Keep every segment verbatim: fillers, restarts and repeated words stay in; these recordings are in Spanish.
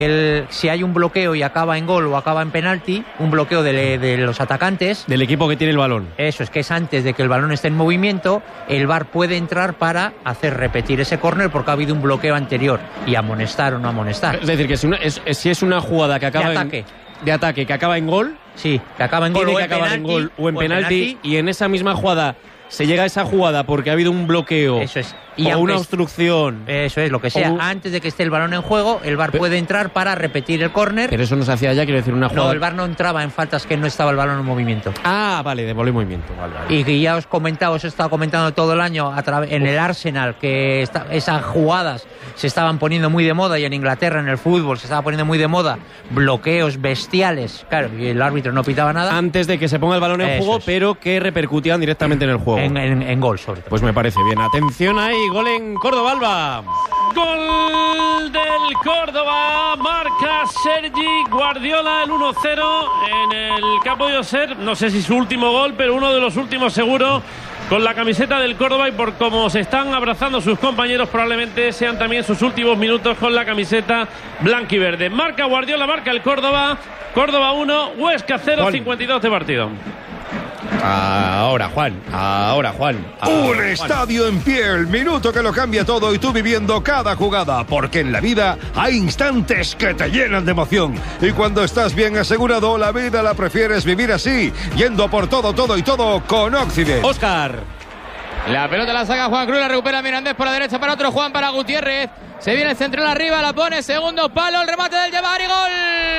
El, si hay un bloqueo y acaba en gol o acaba en penalti, un bloqueo de, de los atacantes, del equipo que tiene el balón, eso es que es antes de que el balón esté en movimiento, el V A R puede entrar para hacer repetir ese córner porque ha habido un bloqueo anterior y amonestar o no amonestar. Es decir, que si, una, es, es, si es una jugada que acaba de ataque, en, de ataque que acaba en gol, sí, que acaba en gol tiene o que en acabar penalti, en gol o en o penalti, penalti, y en esa misma jugada se llega a esa jugada porque ha habido un bloqueo, eso es. Y o una es, obstrucción, eso es, lo que sea, o, antes de que esté el balón en juego, el V A R puede entrar para repetir el córner. Pero eso no se hacía ya, quiero decir, una jugada. No, el V A R no entraba en faltas que no estaba el balón en movimiento. Ah, vale, de bola y movimiento. Vale, vale. Y que ya os comentaba, os he estado comentando todo el año a través, en el Arsenal, que esta, esas jugadas se estaban poniendo muy de moda, y en Inglaterra, en el fútbol, se estaba poniendo muy de moda, bloqueos bestiales, claro, y el árbitro no pitaba nada. Antes de que se ponga el balón en eso juego, es. pero que repercutían directamente en el juego. En, en, en gol, sobre todo. Pues me parece bien. Atención ahí, gol en Córdoba, Alba. Gol del Córdoba, marca Sergi Guardiola, el uno cero en el que ha podido ser, no sé si su último gol, pero uno de los últimos seguro, con la camiseta del Córdoba, y por cómo se están abrazando sus compañeros, probablemente sean también sus últimos minutos con la camiseta blanquiverde. Marca Guardiola, marca el Córdoba, Córdoba uno, Huesca cero, cincuenta y dos de partido. Ahora, Juan, ahora, Juan. Ahora, Un Juan. estadio en pie, el minuto que lo cambia todo y tú viviendo cada jugada, porque en la vida hay instantes que te llenan de emoción. Y cuando estás bien asegurado, la vida la prefieres vivir así, yendo por todo, todo y todo con Occident. Óscar. La pelota la saca Juan Cruz, la recupera Mirandés por la derecha para otro Juan, para Gutiérrez. Se viene el central arriba, la pone, segundo palo, el remate del Llevar y gol.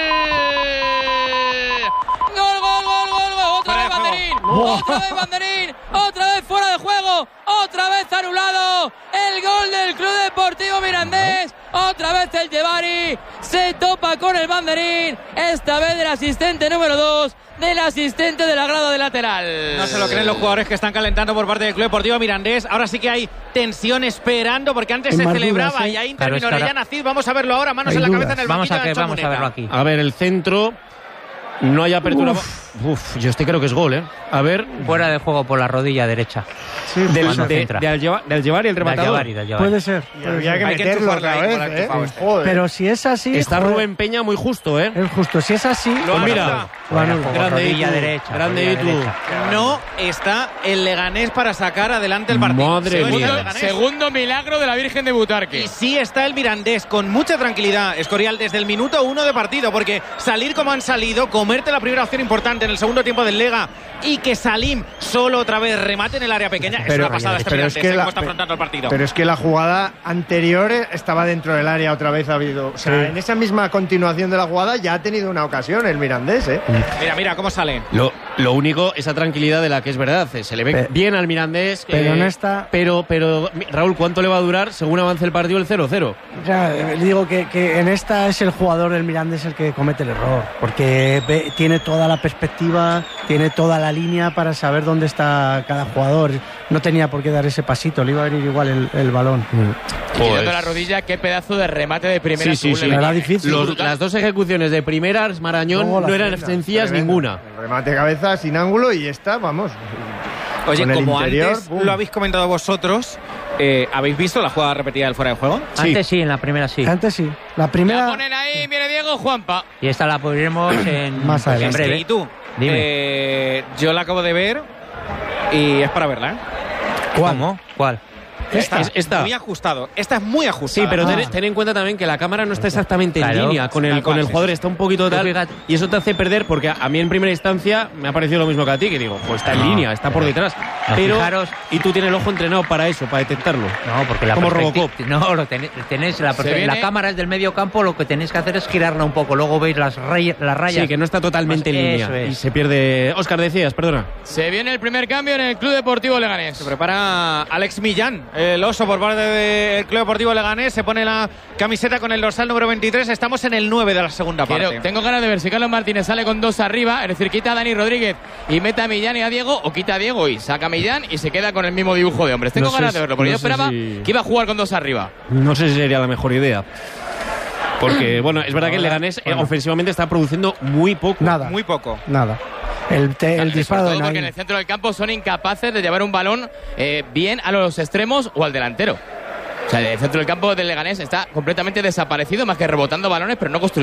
Gol, gol, gol, gol, gol. Otra vez Banderín, otra vez Banderín, otra vez fuera de juego, otra vez anulado. El gol del Club Deportivo Mirandés, otra vez el Llevari se topa con el Banderín, esta vez del asistente número dos, del asistente de la grada de lateral. No se lo creen los jugadores que están calentando por parte del Club Deportivo Mirandés. Ahora sí que hay tensión esperando, porque antes se celebraba dudas, ¿eh? Y ahí intervino claro, Orellana Cid. Vamos a verlo ahora, manos en la dudas. cabeza en el vamos banquillo a, que, vamos a verlo aquí. A ver, el centro. No hay apertura. Uf. Uf, yo este creo que es gol, ¿eh? A ver. Fuera de juego por la rodilla derecha. Sí, del, de, de, del, llevar, del llevar y el rematador. Del Llevar, puede ser. Puede ser. Que hay que enchufarla otra vez, ¿eh? Joder. Pero si es así. Está joder. Rubén Peña muy justo, ¿eh? Es justo. Si es así. Lo pues mira. Bueno, grande rodilla Itu, derecha. Grande Itu. No está el Leganés para sacar adelante el partido. Madre segundo, mía. Segundo milagro de la Virgen de Butarque. Y sí está el Mirandés con mucha tranquilidad, Escorial, desde el minuto uno de partido, porque salir como han salido, comerte la primera opción importante en el segundo tiempo del Lega y que Salim solo otra vez remate en el área pequeña, pero, es una pasada este Mirandés, es que la, cómo está afrontando el partido. Pero es que la jugada anterior estaba dentro del área, otra vez ha habido, o sea, sí. En esa misma continuación de la jugada ya ha tenido una ocasión el Mirandés, ¿eh? Mira, mira cómo sale. Lo, lo único, esa tranquilidad de la que es verdad, se le ve pero, bien al Mirandés, pero eh, no está. Pero, pero, Raúl, ¿cuánto le va a durar según avance el partido el cero cero? Ya, digo que, que en esta es el jugador del Mirandés el que comete el error, porque ve, tiene toda la perspectiva, tiene toda la línea para saber dónde está cada jugador. No tenía por qué dar ese pasito, le iba a venir igual el, el balón. Mm. Y quitando la rodilla, qué pedazo de remate de primera. Sí, sí, sí. Era difícil. Los, las dos ejecuciones de primeras, Marañón, no, no eran sencillas ninguna. El remate de cabeza sin ángulo y está, vamos. Oye, como interior, antes boom. Lo habéis comentado vosotros, eh, ¿habéis visto la jugada repetida del fuera de juego? Sí. Antes sí, en la primera sí. Antes sí. La primera. La ponen ahí, viene Diego, Juanpa. Y esta la pondremos en más adelante. En breve. ¿Y tú? Dime. Eh, yo la acabo de ver y es para verla, ¿eh? ¿Cómo? ¿Cuál? Esta, esta. esta. Muy ajustado. Esta es muy ajustada. Sí, pero ten, ah. ten en cuenta también que la cámara no está exactamente claro, en línea con el, con el jugador, está un poquito tal. Fíjate. Y eso te hace perder, porque a, a mí en primera instancia me ha parecido lo mismo que a ti, que digo, pues está en no, línea, está por detrás. No, pero fijaros, y tú tienes el ojo entrenado para eso, para detectarlo. No, porque la como perspecti- Robocop. No, lo tenéis, tenéis la, la cámara es del medio campo, lo que tenéis que hacer es girarla un poco, luego veis las, ray, las rayas. Sí, que no está totalmente pues en línea es. y se pierde. Óscar, decías, perdona. Se viene el primer cambio en el Club Deportivo Leganés. Se prepara Alex Millán, el oso por parte del Club Deportivo Leganés, se pone la camiseta con el dorsal número veintitrés, estamos en el nueve de la segunda Quiero, parte. Tengo ganas de ver si Carlos Martínez sale con dos arriba, es decir, quita a Dani Rodríguez y mete a Millán y a Diego, o quita a Diego y saca a Millán y se queda con el mismo dibujo de hombres. Tengo no ganas sé, de verlo, porque no yo esperaba si... que iba a jugar con dos arriba. No sé si sería la mejor idea. Porque, bueno, es verdad que el Leganés eh, ofensivamente está produciendo muy poco. Nada. Muy poco. Nada. El, te, el disparo de porque en el centro del campo son incapaces de llevar un balón eh, bien a los extremos o al delantero. sea, el centro del campo del Leganés está completamente desaparecido, más que rebotando balones, pero no construyendo.